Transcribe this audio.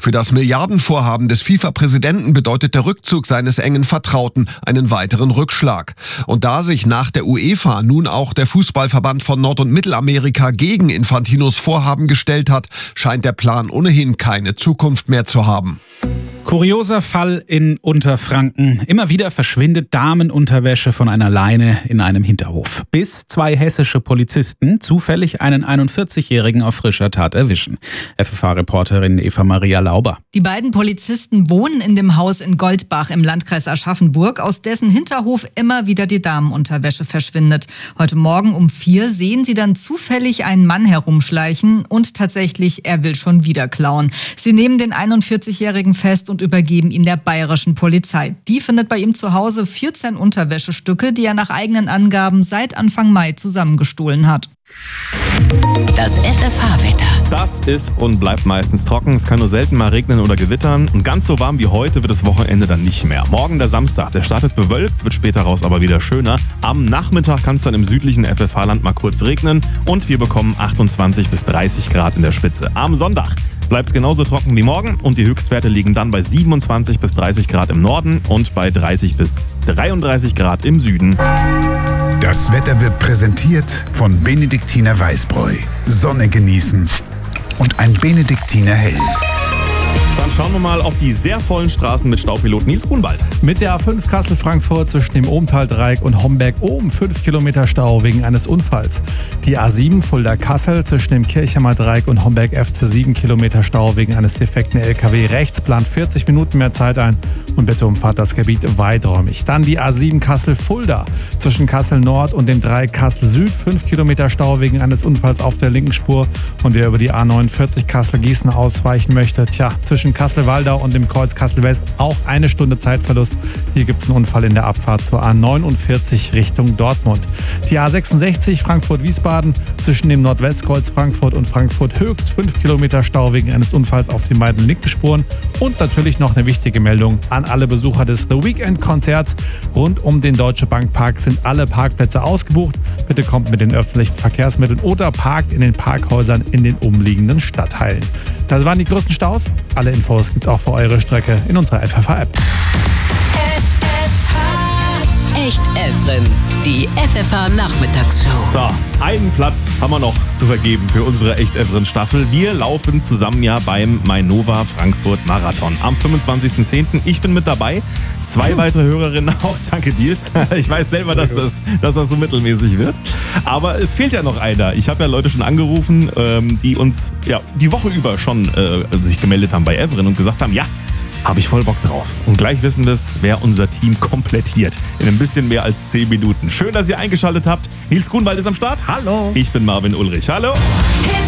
Für das Milliardenvorhaben des FIFA-Präsidenten bedeutet der Rückzug seines engen Vertrauten einen weiteren Rückschlag. Und da sich nach der UEFA nun auch der Fußballverband von Nord- und Mittelamerika gegen Infantinos Vorhaben gestellt hat, scheint der Plan ohnehin keine Zukunft mehr zu haben. Kurioser Fall in Unterfranken. Immer wieder verschwindet Damenunterwäsche von einer Leine in einem Hinterhof. Bis 2 hessische Polizisten zufällig einen 41-Jährigen auf frischer Tat erwischen. FFH-Reporterin Eva-Maria Lauber. Die beiden Polizisten wohnen in dem Haus in Goldbach im Landkreis Aschaffenburg, aus dessen Hinterhof immer wieder die Damenunterwäsche verschwindet. Heute Morgen um 4 sehen sie dann zufällig einen Mann herumschleichen und tatsächlich, er will schon wieder klauen. Sie nehmen den 41-Jährigen fest und übergeben ihn der bayerischen Polizei. Die findet bei ihm zu Hause 14 Unterwäschestücke, die er nach eigenen Angaben seit Anfang Mai zusammengestohlen hat. Das FFH-Wetter. Das ist und bleibt meistens trocken. Es kann nur selten mal regnen oder gewittern. Und ganz so warm wie heute wird das Wochenende dann nicht mehr. Morgen der Samstag, der startet bewölkt, wird später raus aber wieder schöner. Am Nachmittag kann es dann im südlichen FFH-Land mal kurz regnen. Und wir bekommen 28 bis 30 Grad in der Spitze. Am Sonntag bleibt es genauso trocken wie morgen. Und die Höchstwerte liegen dann bei 27 bis 30 Grad im Norden und bei 30 bis 33 Grad im Süden. Das Wetter wird präsentiert von Benediktiner Weißbräu. Sonne genießen und ein Benediktiner Hell. Dann schauen wir mal auf die sehr vollen Straßen mit Staupilot Nils Grunwald. Mit der A5 Kassel-Frankfurt zwischen dem Ohmtal-Dreieck und Homberg-Ohm 5 Kilometer Stau wegen eines Unfalls. Die A7 Fulda-Kassel zwischen dem Kirchheimer Dreieck und Homberg-FC 7 Kilometer Stau wegen eines defekten LKW. Rechts plant 40 Minuten mehr Zeit ein und bitte umfahrt das Gebiet weiträumig. Dann die A7 Kassel-Fulda zwischen Kassel-Nord und dem Dreieck Kassel-Süd 5 Kilometer Stau wegen eines Unfalls auf der linken Spur. Und wer über die A49 Kassel-Gießen ausweichen möchte, zwischen Kassel-Waldau und dem Kreuz Kassel-West auch 1 Stunde Zeitverlust. Hier gibt es einen Unfall in der Abfahrt zur A49 Richtung Dortmund. Die A66 Frankfurt-Wiesbaden zwischen dem Nordwestkreuz Frankfurt und Frankfurt Höchst 5 Kilometer Stau wegen eines Unfalls auf den beiden linken Spuren. Und natürlich noch eine wichtige Meldung an alle Besucher des The Weekend-Konzerts. Rund um den Deutsche Bank Park sind alle Parkplätze ausgebucht. Bitte kommt mit den öffentlichen Verkehrsmitteln oder parkt in den Parkhäusern in den umliegenden Stadtteilen. Das waren die größten Staus. Alle Infos gibt's auch für eure Strecke in unserer FFH-App. Echt Evren, die FFH-Nachmittagsshow. So, einen Platz haben wir noch zu vergeben für unsere Echt Evren Staffel. Wir laufen zusammen ja beim Mainova Frankfurt Marathon am 25.10. Ich bin mit dabei. 2 weitere Hörerinnen auch. Danke, Nils. Ich weiß selber, dass das so mittelmäßig wird. Aber es fehlt ja noch einer. Ich habe ja Leute schon angerufen, die uns die Woche über schon sich gemeldet haben bei Evren und gesagt haben, ja, habe ich voll Bock drauf. Und gleich wissen wir, wer unser Team komplettiert. In ein bisschen mehr als 10 Minuten. Schön, dass ihr eingeschaltet habt. Nils Grunwald ist am Start. Hallo. Ich bin Marvin Ulrich. Hallo.